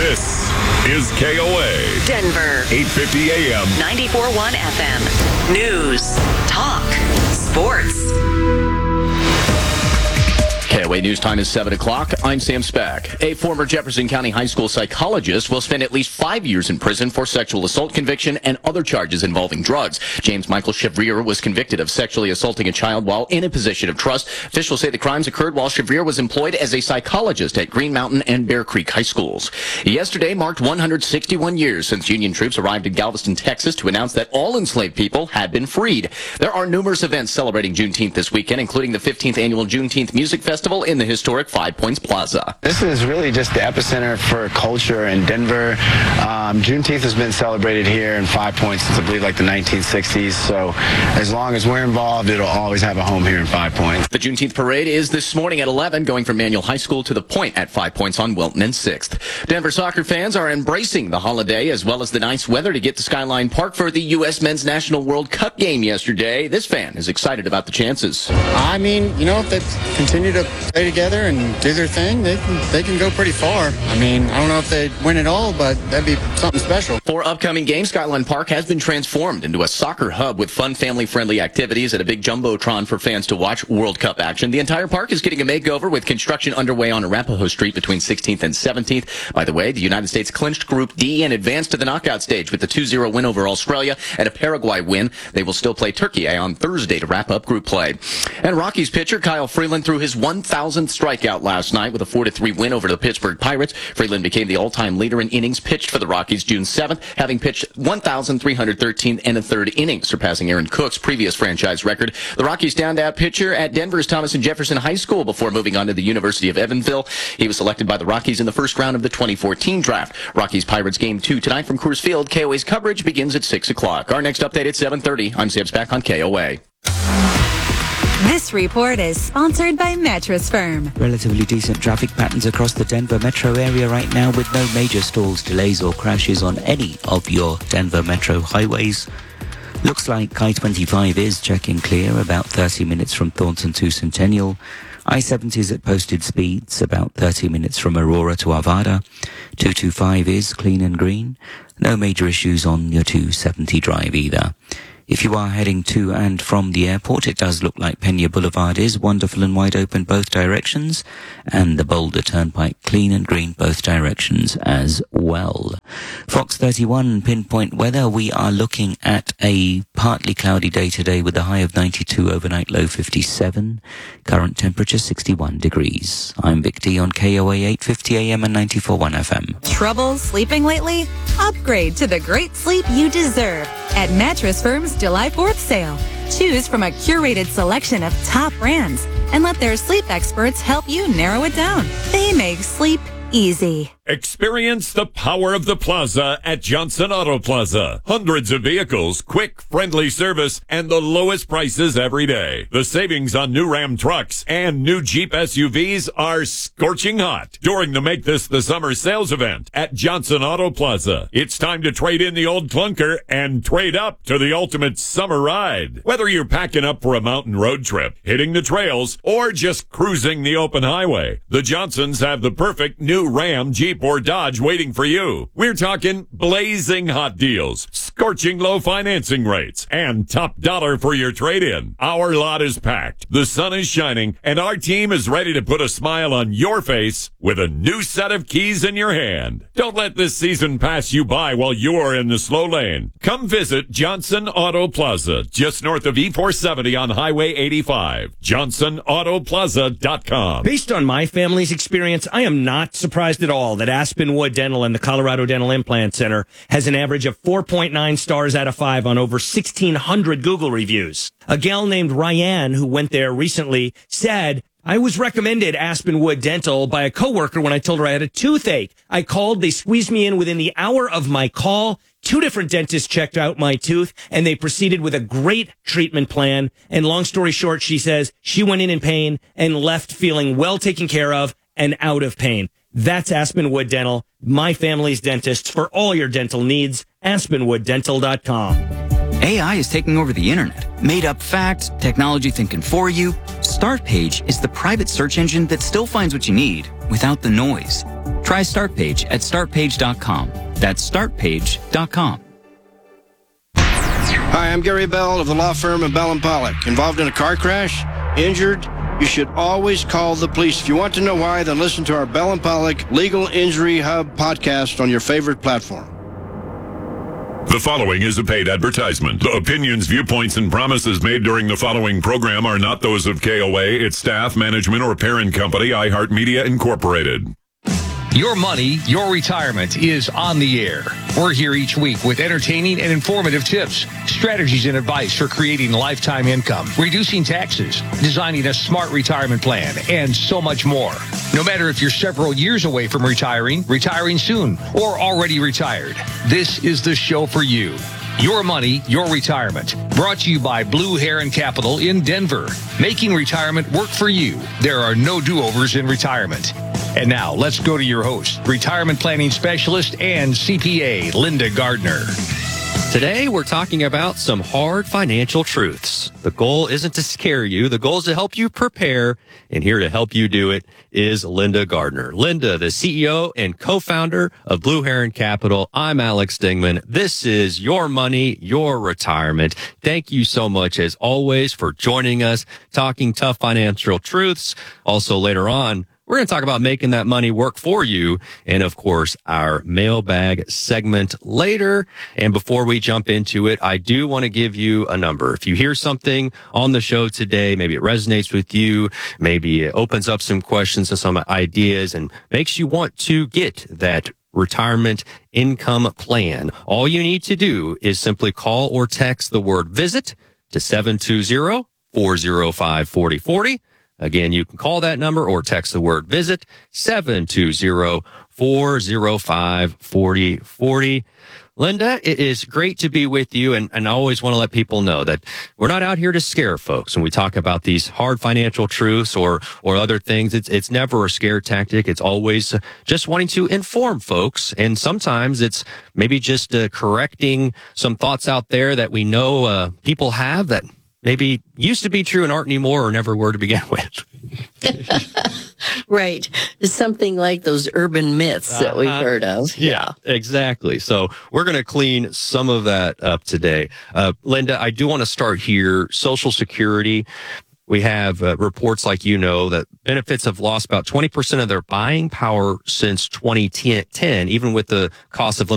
This is KOA. Denver. 850 AM. 94.1 FM. News. Talk. Sports. KOA News Time is 7 o'clock. I'm Sam Speck. A former Jefferson County High School psychologist will spend at least 5 years in prison for sexual assault conviction and other charges involving drugs. James Michael Chevrier was convicted of sexually assaulting a child while in a position of trust. Officials say the crimes occurred while Chevrier was employed as a psychologist at Green Mountain and Bear Creek High Schools. Yesterday marked 161 years since Union troops arrived in Galveston, Texas to announce that all enslaved people had been freed. There are numerous events celebrating Juneteenth this weekend, including the 15th annual Juneteenth Music Festival in the historic Five Points Plaza. This is really just the epicenter for culture in Denver. Juneteenth has been celebrated here in Five Points since I believe like the 1960s. So as long as we're involved, it'll always have a home here in Five Points. The Juneteenth parade is this morning at 11, going from Manual High School to the Point at 5 Points on Wilton and 6th. Denver soccer fans are embracing the holiday as well as the nice weather to get to Skyline Park for the U.S. Men's National World Cup game yesterday. This fan is excited about the chances. I mean, you know, if they continue to play together and do their thing, they can go pretty far. I mean, I don't know if they win it all, but that'd be something special. For upcoming games, Skyline Park has been transformed into a soccer hub with fun, family-friendly activities and a big jumbotron for fans to watch World Cup action. The entire park is getting a makeover with construction underway on Arapahoe Street between 16th and 17th. By the way, the United States clinched Group D and advanced to the knockout stage with a 2-0 win over Australia and a Paraguay win. They will still play Turkey on Thursday to wrap up group play. And Rockies pitcher Kyle Freeland threw his 1,000th strikeout last night with a 4-3 win over the Pittsburgh Pirates. Freeland became the all-time leader in innings pitched for the Rockies June 7th, having pitched 1,313 and a third innings, surpassing Aaron Cook's previous franchise record. The Rockies standout pitcher at Denver's Thomas and Jefferson High School before moving on to the University of Evansville. He was selected by the Rockies in the first round of the 2014 draft. Rockies Pirates Game 2 tonight from Coors Field. KOA's coverage begins at 6 o'clock. Our next update at 7:30. I'm Sam Speck on KOA. This report is sponsored by Mattress Firm. Relatively decent traffic patterns across the Denver metro area right now with no major stalls, delays or crashes on any of your Denver metro highways. Looks like I-25 is checking clear, about 30 minutes from Thornton to Centennial. I-70 is at posted speeds, about 30 minutes from Aurora to Arvada. 225 is clean and green. No major issues on your 270 drive either. If you are heading to and from the airport, it does look like Pena Boulevard is wonderful and wide open both directions, and the Boulder Turnpike clean and green both directions as well. Fox 31 pinpoint weather, we are looking at a partly cloudy day today with a high of 92, overnight low 57, current temperature 61 degrees. I'm Vic D on KOA 850 AM and 94.1 FM. Trouble sleeping lately? Upgrade to the great sleep you deserve at Mattress Firm's July 4th sale. Choose from a curated selection of top brands and let their sleep experts help you narrow it down. They make sleep easy. Experience the power of the plaza at Johnson Auto Plaza. Hundreds of vehicles, quick, friendly service, and the lowest prices every day. The savings on new Ram trucks and new Jeep SUVs are scorching hot during the Make This the Summer sales event at Johnson Auto Plaza. It's time to trade in the old clunker and trade up to the ultimate summer ride. Whether you're packing up for a mountain road trip, hitting the trails, or just cruising the open highway, the Johnsons have the perfect new Ram, Jeep, or Dodge waiting for you. We're talking blazing hot deals, scorching low financing rates, and top dollar for your trade-in. Our lot is packed, the sun is shining, and our team is ready to put a smile on your face with a new set of keys in your hand. Don't let this season pass you by while you're in the slow lane. Come visit Johnson Auto Plaza, just north of E470 on Highway 85. JohnsonAutoPlaza.com. Based on my family's experience, I am not surprised at all that Aspenwood Dental and the Colorado Dental Implant Center has an average of 4.9 stars out of 5 on over 1,600 Google reviews. A gal named Ryan, who went there recently, said, I was recommended Aspenwood Dental by a coworker when I told her I had a toothache. I called, they squeezed me in within the hour of my call. 2 different dentists checked out my tooth, and they proceeded with a great treatment plan. And long story short, she says she went in pain and left feeling well taken care of and out of pain. That's Aspenwood Dental, my family's dentist for all your dental needs. AspenwoodDental.com. AI is taking over the internet. Made up facts, technology thinking for you. Startpage is the private search engine that still finds what you need without the noise. Try Try StartPage at startpage.com. That's startpage.com. Hi, I'm Gary Bell of the law firm of Bell & Pollock. Involved in a car crash? Injured? You should always call the police. If you want to know why, then listen to our Bell & Pollock Legal Injury Hub podcast on your favorite platform. The following is a paid advertisement. The opinions, viewpoints, and promises made during the following program are not those of KOA, its staff, management, or parent company, iHeartMedia Incorporated. Your money, your retirement is on the air. We're here each week with entertaining and informative tips, strategies, and advice for creating lifetime income, reducing taxes, designing a smart retirement plan, and so much more. No matter if you're several years away from retiring, retiring soon, or already retired, this is the show for you. Your money, your retirement. Brought to you by Blue Heron Capital in Denver. Making retirement work for you. There are no do-overs in retirement. And now, let's go to your host, retirement planning specialist and CPA, Linda Gardner. Today, we're talking about some hard financial truths. The goal isn't to scare you. The goal is to help you prepare. And here to help you do it is Linda Gardner. Linda, the CEO and co-founder of Blue Heron Capital. I'm Alex Dingman. This is Your Money, Your Retirement. Thank you so much, as always, for joining us, talking tough financial truths. Also, later on, we're going to talk about making that money work for you. And of course, our mailbag segment later. And before we jump into it, I do want to give you a number. If you hear something on the show today, maybe it resonates with you, maybe it opens up some questions and some ideas and makes you want to get that retirement income plan, all you need to do is simply call or text the word VISIT to 720-405-4040. Again, you can call that number or text the word VISIT, 720-405-4040. Linda, it is great to be with you, and I always want to let people know that we're not out here to scare folks. When we talk about these hard financial truths or other things, it's never a scare tactic. It's always just wanting to inform folks, and sometimes it's maybe just correcting some thoughts out there that we know people have that maybe used to be true and aren't anymore or never were to begin with. Right. Something like those urban myths that we've heard of. Yeah, exactly. So we're going to clean some of that up today. Linda, I do want to start here. Social Security. We have reports like that benefits have lost about 20% of their buying power since 2010, even with the cost of living